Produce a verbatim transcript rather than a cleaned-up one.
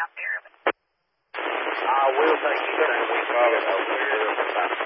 I will take you there. We probably know where.